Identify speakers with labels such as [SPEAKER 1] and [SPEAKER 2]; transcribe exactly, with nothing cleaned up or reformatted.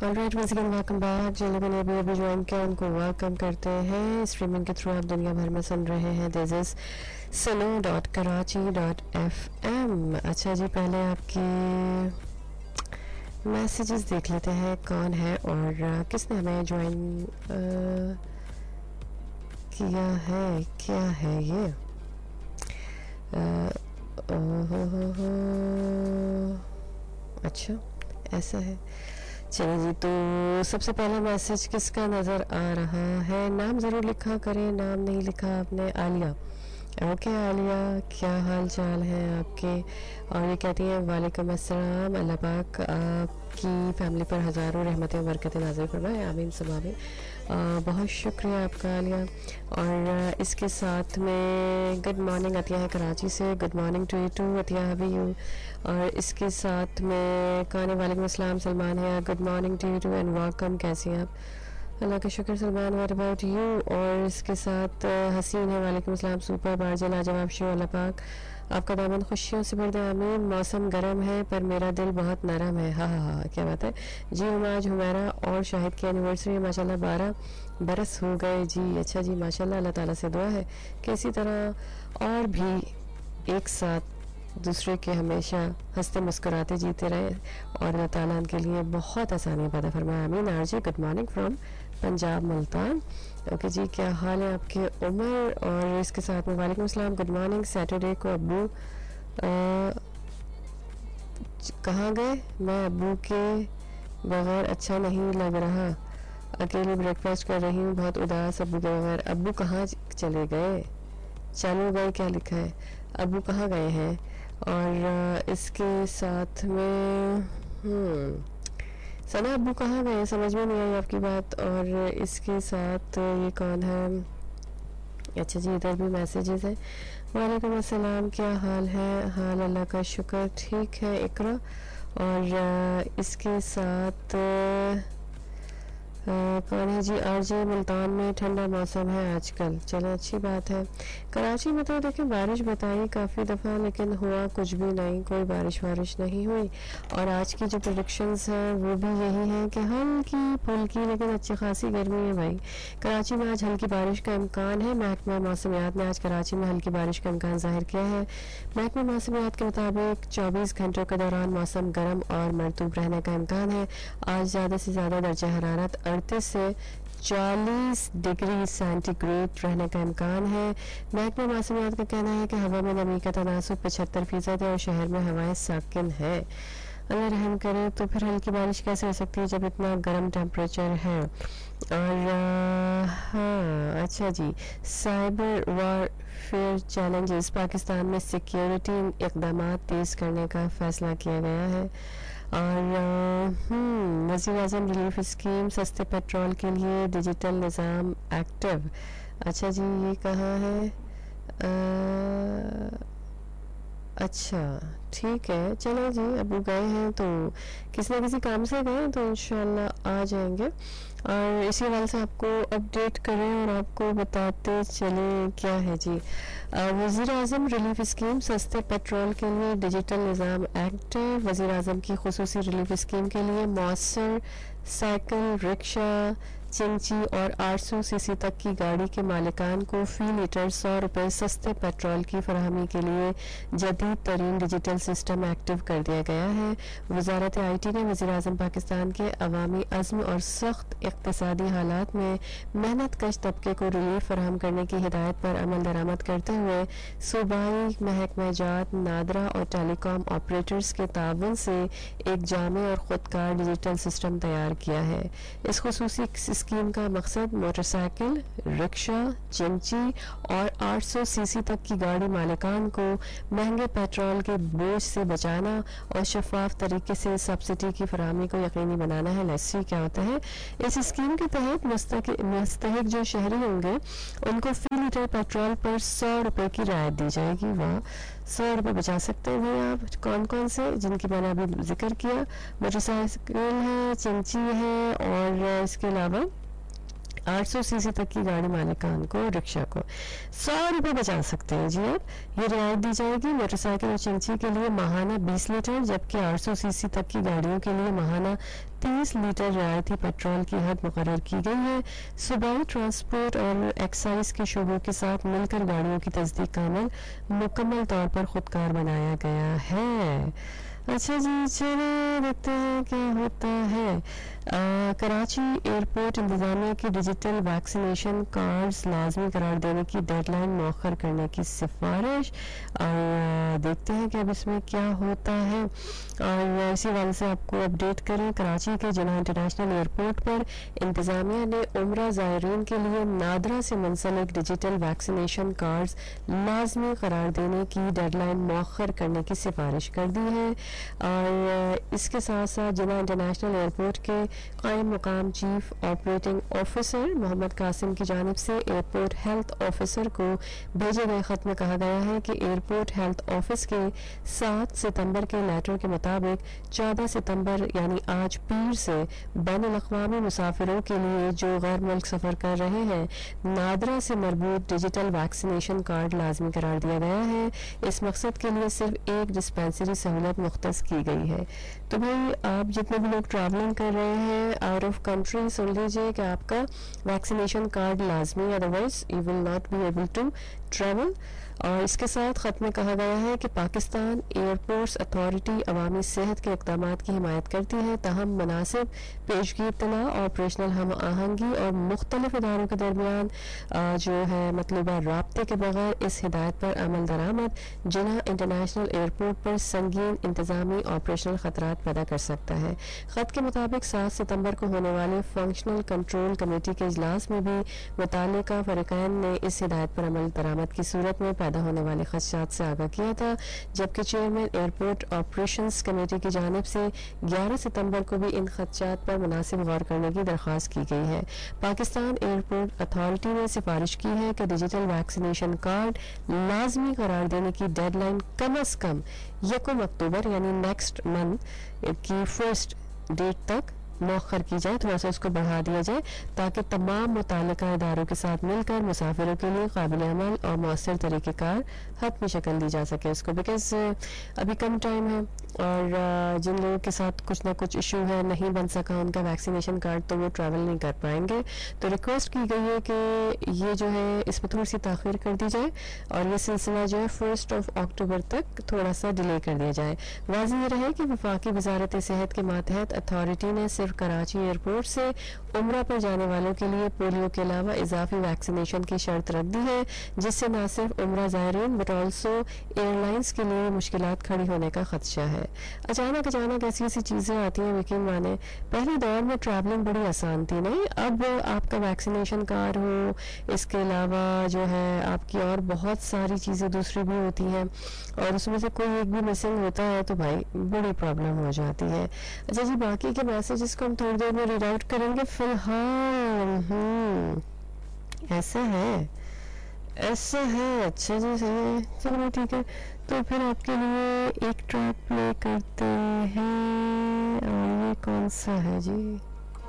[SPEAKER 1] Alright once again welcome back. जिन लोगों ने अभी अभी ज्वाइन किया उनको वेलकम करते हैं। स्ट्रीमिंग के थ्रू आप दुनिया भर में सुन रहे हैं दिस इज सनो dot Karachi dot F M. अच्छा जी, पहले आपकी मैसेजेस देख लेते हैं कौन है और किसने हमें ज्वाइन किया है। क्या है ये? आ, ओ, हो, हो, हो, अच्छा ऐसा है। चलिए जी, तो सबसे पहला मैसेज किसका नज़र आ रहा है? नाम ज़रूर लिखा करें, नाम नहीं लिखा आपने। आलिया, ओके आलिया, क्या हाल चाल है आपके? और ये कहती हैं वालेकुम अस्सलाम, अल्लाह पाक आपकी फ़ैमिली पर हज़ारों रहमतें और बरकतें नाज़िल फरमाए, आमीन सब आमीन। बहुत शुक्रिया आपका आलिया। और इसके साथ में गुड मॉर्निंग अतिया है कराची से। Good morning to you to Atiya, how are you? और इसके साथ में कहने वालेकुम अस्सलाम सलमान है, good morning to you to and welcome. कैसी हैं आप? अल्लाह का शुक्र सलमान, व्हाट अबाउट यू? और इसके साथ हसीन है, वालेकुम अस्सलाम, सुपर बारजल लाजवाब शो, अल्लाह पाक आपका दामन खुशियों से भर दे, आमीन। मौसम गर्म है पर मेरा दिल बहुत नरम है, हाँ हाँ हाँ, क्या बात है जी। हम आज हुमैरा और शाहिद की एनिवर्सरी है, माशाल्लाह बारह बरस हो गए जी। अच्छा जी, माशाल्लाह, अल्लाह ताला से दुआ है कि इसी तरह और भी एक साथ दूसरे के हमेशा हंसते मुस्कुराते जीते रहे और अल्लाह ताला उनके लिए बहुत आसानी पैदा फरमाए, आमीन। RJ good morning from Punjab Multan. Okay जी, क्या हाल है आपके उमर? और इसके साथ में वालेकुम अस्सलाम, गुड मॉर्निंग। सैटरडे को अब्बू कहाँ गए? मैं अब्बू के बगैर अच्छा नहीं लग रहा, अकेले ब्रेकफास्ट कर रही हूँ, बहुत उदास अब्बू के बगैर। अब्बू कहाँ चले गए? चलो गए क्या लिखा है? अब्बू कहाँ गए हैं? और इसके साथ में हम्म सना अब्बू कहाँ गए? समझ में नहीं आई आपकी बात। और इसके साथ ये कौन है? अच्छा जी, इधर भी मैसेजेस हैं। वालेकुम अस्सलाम, क्या हाल है? हाल अल्लाह का शुक्र, ठीक है इकरा। और इसके साथ आ, कौन है जी? आरजे मुल्तान में ठंडा मौसम है आजकल, चलो अच्छी बात है। कराची में तो देखें बारिश बताई काफ़ी दफ़ा, लेकिन हुआ कुछ भी नहीं, कोई बारिश वारिश नहीं हुई। और आज की जो प्रेडिक्शंस हैं वो भी यही हैं कि हल्की फुल्की लेकिन अच्छी खासी गर्मी है भाई। कराची में आज हल्की बारिश का इम्कान है। महकमा मौसमियात ने आज कराची में हल्की बारिश का इम्कान जाहिर किया है। महकमा मौसमियात के मुताबिक चौबीस घंटों के दौरान मौसम गर्म और मरतूब रहने का इम्कान है। आज ज़्यादा से ज़्यादा दर्जा हरारत अड़तीस से चालीस डिग्री सेंटीग्रेड रहने का इम्कान है। महकमा मौसमियात का कहना है कि हवा में नमी का तनासुब पचहत्तर फीसद है और शहर में हवाएं साकिन है। अल्लाह रहम करे, तो फिर हल्की बारिश कैसे हो सकती है जब इतना गर्म टेम्परेचर है? और हाँ अच्छा जी, साइबर वारफेयर चैलेंजेस, पाकिस्तान में सिक्योरिटी इकदाम तेज़ करने का फैसला किया गया है। और वज़ीर आज़म रिलीफ स्कीम, सस्ते पेट्रोल के लिए डिजिटल निज़ाम एक्टिव। अच्छा जी, ये कहाँ है? आ, अच्छा ठीक है, चलो जी, अब वो गए हैं तो किसी न किसी काम से गए तो इंशाल्लाह आ जाएंगे। और इसी हवाले से आपको अपडेट करें और आपको बताते चले क्या है जी। वज़ीर आज़म रिलीफ स्कीम, सस्ते पेट्रोल के लिए डिजिटल निज़ाम एक्ट। वज़ीर आज़म की खुसूसी रिलीफ स्कीम के लिए मौसर साइकिल, रिक्शा, चिंची और आठ सौ सीसी तक की गाड़ी के मालिकान को फी लीटर सौ रुपये सस्ते पेट्रोल की फराहमी के लिए जदीद तरीन डिजिटल सिस्टम एक्टिव कर दिया गया है। वजारत आई टी ने वज़ीर आज़म पाकिस्तान के अवामी अज़्म और सख्त इक़्तिसादी हालात में मेहनत कश तबके को रिलीफ फराहम करने की हिदायत पर अमल दरामद करते हुए सूबाई महकमा जात, नादरा और टेलीकॉम ऑपरेटर्स के ताउन से एक जामे और ख़ुदकार डिजिटल सिस्टम तैयार किया है। इस खुसूसी स्कीम का मकसद मोटरसाइकिल, रिक्शा, चिंची और आठ सौ सीसी तक की गाड़ी मालिकान को महंगे पेट्रोल के बोझ से बचाना और शफाफ तरीके से सब्सिडी की फराहमी को यकीनी बनाना है। लेट्स सी क्या होता है। इस स्कीम के तहत मुस्तहिक जो शहरी होंगे उनको फी लीटर पेट्रोल पर सौ रुपये की राहत दी जाएगी। वाह, सौ रुपये बचा सकते हैं भाई आप। कौन कौन से? जिनकी मैंने अभी जिक्र किया, मोटरसाइकिल है, चिंची है और इसके अलावा आठ सौ सीसी तक की गाड़ी मालिकान को रिक्शा को सौ रुपये बचा सकते हैं जी आप। ये रियायत दी जाएगी मोटरसाइकिल और चिंची के लिए माहाना बीस लीटर, जबकि आठ सौ सीसी तक की गाड़ियों के लिए माहाना तीस लीटर रियायती पेट्रोल की हद मुकर्रर की गई है। सूबाई ट्रांसपोर्ट और एक्साइज के शोबों के साथ मिलकर गाड़ियों की तस्दीक का अमल मुकम्मल तौर पर खुदकार बनाया गया है। अच्छा जी, चलो देखते हैं क्या होता है। आ, कराची एयरपोर्ट इंतजामिया की डिजिटल वैक्सीनेशन कार्ड्स लाजमी करार देने की डेडलाइन मौखर करने की सिफारिश, और देखते हैं कि अब इसमें क्या होता है। और इसी वाले से आपको अपडेट करें, कराची के जिन्ना इंटरनेशनल एयरपोर्ट पर इंतजामिया ने उम्रा ज़ायरीन के लिए नादरा से मुंसलिक डिजिटल वैक्सीनेशन कार्ड्स लाजमी करार देने की डेडलाइन मौखर करने की सिफारिश कर दी है। और इसके साथ साथ जिन्ना इंटरनेशनल एयरपोर्ट के कायम मुकाम chief operating officer Mohammad Qasim की जानिब से एयरपोर्ट हेल्थ ऑफिसर को भेजे गए खत में कहा गया है कि एयरपोर्ट हेल्थ ऑफिस के सात सितंबर के लेटर के मुताबिक चौदह सितंबर यानी आज पीर से बैन अल-अक़वामी मुसाफिरों के लिए जो गैर मुल्क सफ़र कर रहे हैं नादरा से मरबूत डिजिटल वैक्सीनेशन कार्ड लाजमी करार दिया गया है। इस मकसद के लिए सिर्फ एक डिस्पेंसरी सहूलत मुख्तस की गई है। तो भाई आप जितने भी लोग ट्रैवलिंग कर रहे हैं आउट ऑफ कंट्री, सुन लीजिए कि आपका वैक्सीनेशन कार्ड लाजमी, otherwise you will not be able to travel. और इसके साथ ख़त में कहा गया है कि पाकिस्तान एयरपोर्ट्स अथॉरिटी अवामी सेहत के इक़दाम की हिमायत करती है, ताहम मुनासिब पेशगी इत्तला, ऑपरेशनल हम आहंगी और मुख्तलिफ इदारों के दरमियान जो है मतलूबा राब्ते के बगैर इस हिदायत पर अमल दरामद जिन्ना इंटरनेशनल एयरपोर्ट पर संगीन इंतजामी ऑपरेशनल ख़तरात पैदा कर सकता है। ख़त के मुताबिक सात सितंबर को होने वाले फंक्शनल कंट्रोल कमेटी के इजलास में भी मुताल्लिका फ़रीक़ैन ने इस हिदायत पर अमल दरामद की सूरत में पैदा होने वाले खदशात से आगाह किया था, जबकि चेयरमैन एयरपोर्ट ऑपरेशंस कमेटी की जानिब से ग्यारह सितंबर को भी इन खदशात पर मुनासिब गौर करने की दरख्वास्त की गई है। पाकिस्तान एयरपोर्ट अथॉरिटी ने सिफारिश की है कि डिजिटल वैक्सीनेशन कार्ड लाजमी करार देने की डेडलाइन कम अज़ कम यकम अक्टूबर यानी नेक्स्ट मंथ की फर्स्ट डेट तक मौखर की जाए, थोड़ा सा उसको बढ़ा दिया जाए ताकि तमाम मुताल्लिका इदारों के साथ मिलकर मुसाफिरों के लिए काबिल अमल और मौसर तरीक़ेकार हतमी शक्ल दी जा सके उसको, बिकॉज अभी कम टाइम है और जिन लोगों के साथ कुछ ना कुछ इशू है, नहीं बन सका उनका वैक्सीनेशन कार्ड, तो वो ट्रैवल नहीं कर पाएंगे। तो रिक्वेस्ट की गई है कि ये जो है इसमें थोड़ी सी ताख़ीर कर दी जाए और ये सिलसिला जो है फर्स्ट ऑफ अक्टूबर तक थोड़ा सा डिले कर दिया जाए। वाज़ेह ये रहे कि वफाकी वज़ारत सेहत के मातहत अथॉरिटी ने सिर्फ कराची एयरपोर्ट से उम्रा पर जाने वालों के लिए पोलियो के अलावा इजाफी वैक्सीनेशन की शर्त रख दी है, जिससे न सिर्फ उम्रा ज़ायरीन बट ऑल्सो एयरलाइंस के लिए मुश्किलात खड़ी होने का खदशा है। अचानक अचानक ऐसी ऐसी चीज़ें आती हैं यकीन माने, पहले दौर में ट्रैवलिंग बड़ी आसान थी, नहीं अब आपका वैक्सीनेशन कार्ड हो, इसके अलावा जो है आपकी और बहुत सारी चीज़ें दूसरी भी होती हैं और उसमें से कोई एक भी मिसिंग होता है तो भाई बड़ी प्रॉब्लम हो जाती है। अच्छा जी, बाकी के मैसेजेस को हम थोड़ी देर में रीड आउट करेंगे। फिलहाल ऐसा है ऐसा है अच्छा जी, सही है, चलो ठीक है। तो फिर आपके लिए एक ट्रैक प्ले करते हैं और ये कौन सा है जी?